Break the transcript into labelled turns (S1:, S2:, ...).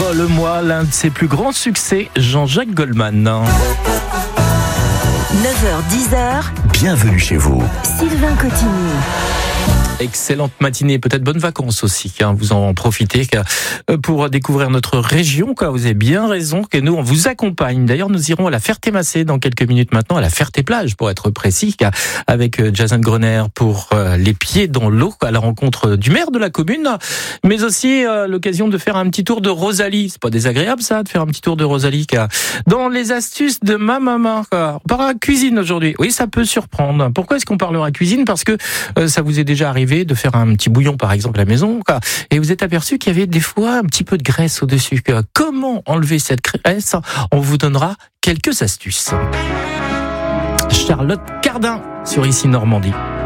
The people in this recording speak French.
S1: Vole-moi, l'un de ses plus grands succès, Jean-Jacques Goldman.
S2: 9h-10h,
S3: Bienvenue chez vous.
S2: Sylvain Cotigny.
S1: Excellente matinée, peut-être bonnes vacances aussi. Vous en profitez pour découvrir notre région. Vous avez bien raison que nous, on vous accompagne. D'ailleurs, nous irons à la Ferté-Massé dans quelques minutes maintenant, à la Ferté-Plage pour être précis, avec Jason Grener pour les pieds dans l'eau, à la rencontre du maire de la commune, mais aussi l'occasion de faire un petit tour de Rosalie. C'est pas désagréable ça, de faire un petit tour de Rosalie. Dans les astuces de ma maman, on parlera cuisine aujourd'hui. Oui, ça peut surprendre. Pourquoi est-ce qu'on parlera cuisine ? Parce que ça vous est déjà arrivé de faire un petit bouillon par exemple à la maison, et vous êtes aperçu qu'il y avait des fois un petit peu de graisse au-dessus. Comment enlever cette graisse ? On vous donnera quelques astuces. Charlotte Cardin sur Ici Normandie.